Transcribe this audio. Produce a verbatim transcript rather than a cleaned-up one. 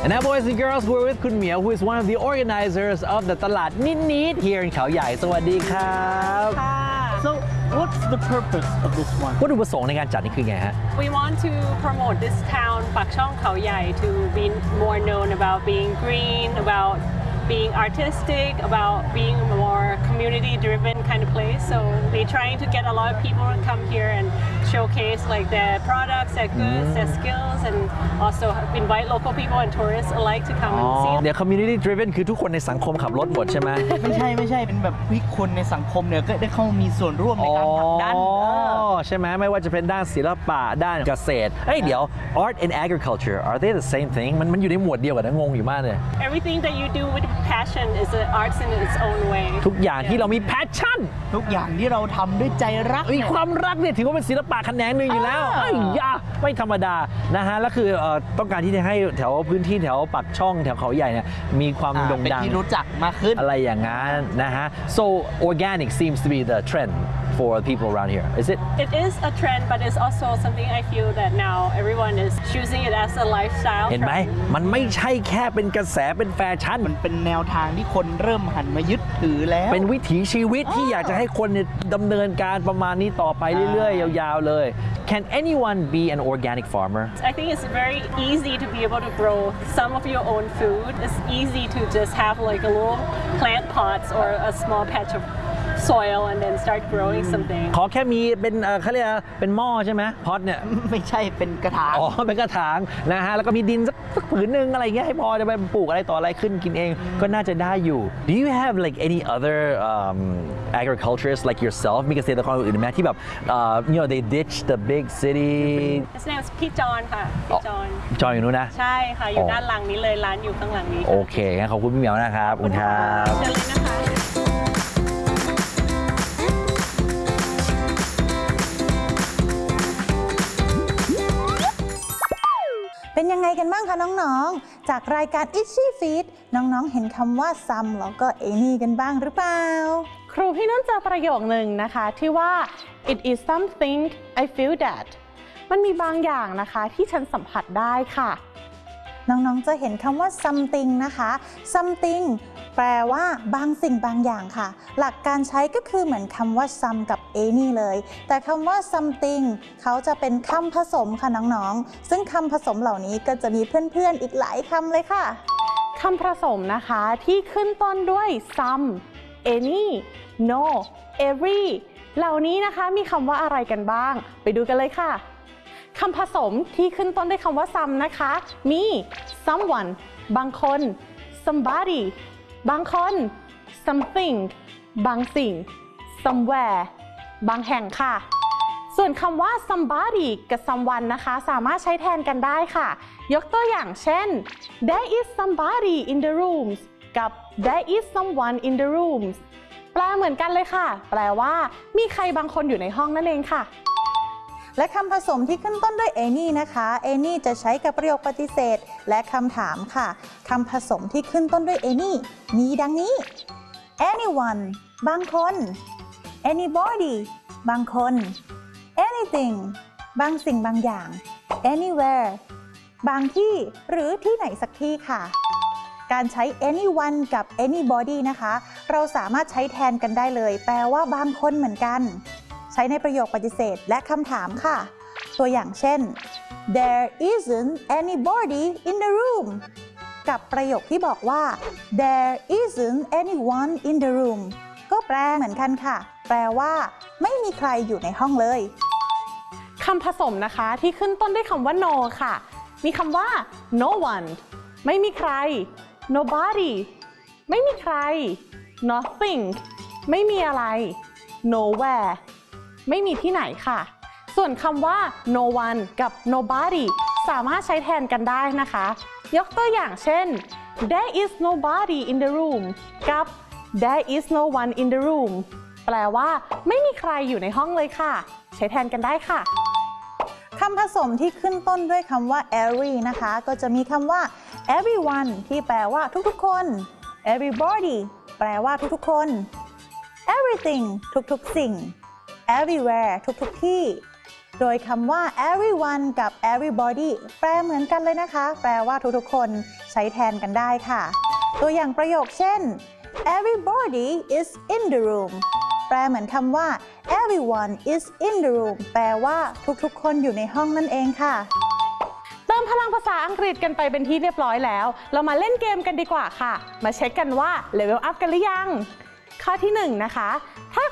And now, boys and girls, we're with คุณเหมียว who is one of the organizers of the ตลาดนิดๆ here in เขาใหญ่สวัสดีครับ So what's the purpose of this one วัตถุประสงค์ในการจัดนี่คือไงฮะ We want to promote this town ปากช่องเขาใหญ่ to be more known about being green, about being artistic, about being a more community-driven kind of place. So we're trying to get a lot of people to come here and showcase like their products, their goods, their skills, and also invite local people and tourists alike to come and see. เดี๋ยว community driven คือทุกคนในสังคมขับรถหมดใช่ไหมไม่ใช่ไม่ใช่เป็นแบบวิคนในสังคมเนี่ยก็ได้เข้ามีส่วนร่วมในการผลักดันใช่ไหมไม่ว่าจะเป็นด้านศิลปะด้านเกษตรเอ้ยเดี๋ยว art and agriculture are they the same thing มันมันอยู่ในหมวดเดียวกันนะงงอยู่มากเลย Everything that you do with passion is an arts in its own way ทุกอย่างที่เรามี passion ทุกอย่างที่เราทำด้วยใจรักมีความรักเนี่ยถือว่าเป็นศิลปะแขนงหนึ่งอยู่แล้วเอ้ยยาไม่ธรรมดานะฮะแล้วคือต้องการที่จะให้แถวพื้นที่แถวปากช่องแถวเขาใหญ่เนี่ยมีความโด่งดังเป็นที่รู้จักมากขึ้นอะไรอย่างนั้นนะฮะ so organic seems to be the trend for people around here is it It is a trend but it's also something I feel that now everyone is choosing it as a lifestyle เห็นไหมมันไม่ใช่แค่เป็นกระแสเป็นแฟชั่นมันเป็นแนวทางที่คนเริ่มหันมายึดถือแล้วเป็นวิถีชีวิตที่อยากจะให้คนดำเนินการประมาณนี้ต่อไปเรื่อยๆยาวๆเลย Can anyone be an organic farmer I think it's very easy to be able to grow some of your own food It's easy to just have like a little plant pots or a small patch of soil and then start growing something ขอแค่มีเป็นเขาเรียกเป็นหม้อใช่ไหมพอตเนี่ยไม่ใช่เป็นกระถางอ๋อเป็นกระถางนะฮะแล้วก็มีดินสักสักผืนนึงอะไรเงี้ยให้พอจะไปปลูกอะไรต่ออะไรขึ้นกินเองก็น่าจะได้อยู่ Do you have like any other um, agriculturists like yourself มีเกษตรกรอื่นไหมที่แบบ uh, you know they ditch the big city His name is พี่จอนค่ะพี่จอนจอนอยู่นู้นนะใช่ค่ะอยู่ด้านหลังนี้เลยร้านอยู่ข้างหลังนี้โอเคงั้นขอบคุณพี่เหมียวนะครับขอบคุณครับเชิญเลยนะคะเป็นยังไงกันบ้างคะน้องๆจากรายการ Itchy Feet น้องๆเห็นคำว่า some แล้วก็ any กันบ้างหรือเปล่าครูพี่นุ่นเจอประโยคหนึ่งนะคะที่ว่า it is something I feel that มันมีบางอย่างนะคะที่ฉันสัมผัสได้ค่ะน้องๆจะเห็นคำว่า something นะคะ something แปลว่าบางสิ่งบางอย่างค่ะหลักการใช้ก็คือเหมือนคำว่า some กับ any เลยแต่คำว่า something เขาจะเป็นคำผสมค่ะน้องๆซึ่งคำผสมเหล่านี้ก็จะมีเพื่อนๆอีกหลายคำเลยค่ะคำผสมนะคะที่ขึ้นต้นด้วย some any no every เหล่านี้นะคะมีคำว่าอะไรกันบ้างไปดูกันเลยค่ะคำผสมที่ขึ้นต้นด้วยคำว่า some นะคะมี someone บางคน somebody บางคน something บางสิ่ง somewhere บางแห่งค่ะส่วนคำว่า somebody กับ someone นะคะสามารถใช้แทนกันได้ค่ะยกตัวอย่างเช่น there is somebody in the rooms กับ there is someone in the rooms แปลเหมือนกันเลยค่ะแปลว่ามีใครบางคนอยู่ในห้องนั่นเองค่ะและคำผสมที่ขึ้นต้นด้วย any นะคะ any จะใช้กับประโยคปฏิเสธและคำถามค่ะคำผสมที่ขึ้นต้นด้วย any มีดังนี้ anyone บางคน anybody บางคน anything บางสิ่งบางอย่าง anywhere บางที่หรือที่ไหนสักที่ค่ะการใช้ anyone กับ anybody นะคะเราสามารถใช้แทนกันได้เลยแปลว่าบางคนเหมือนกันใช้ในประโยคปฏิเสธและคำถามค่ะตัวอย่างเช่น there isn't anybody in the room กับประโยคที่บอกว่า there isn't anyone in the room ก็แปลเหมือนกันค่ะแปลว่าไม่มีใครอยู่ในห้องเลยคำผสมนะคะที่ขึ้นต้นด้วยคำว่า no ค่ะมีคำว่า no one ไม่มีใคร nobody ไม่มีใคร nothing ไม่มีอะไร nowhere ไม่มีที่ไหนค่ะส่วนคำว่า no one กับ nobody สามารถใช้แทนกันได้นะคะยกตัวอย่างเช่น there is nobody in the room กับ there is no one in the room แปลว่าไม่มีใครอยู่ในห้องเลยค่ะใช้แทนกันได้ค่ะคำผสมที่ขึ้นต้นด้วยคำว่า every นะคะก็จะมีคำว่า everyone ที่แปลว่าทุกๆคน everybody แปลว่าทุกๆคน everything ทุกๆสิ่ง everywhere ทุกๆที่โดยคำว่า everyone กับ everybody แปลเหมือนกันเลยนะคะ แปลว่าทุกๆคนใช้แทนกันได้ค่ะ ตัวอย่างประโยคเช่น everybody is in the room แปลเหมือนคำว่า everyone is in the room แปลว่าทุกๆคนอยู่ในห้องนั่นเองค่ะเติมพลังภาษาอังกฤษกันไปเป็นที่เรียบร้อยแล้ว เรามาเล่นเกมกันดีกว่าค่ะ มาเช็คกันว่าเลเวลอัพกันหรือยัง ข้อที่หนึ่งนะคะ ถ้า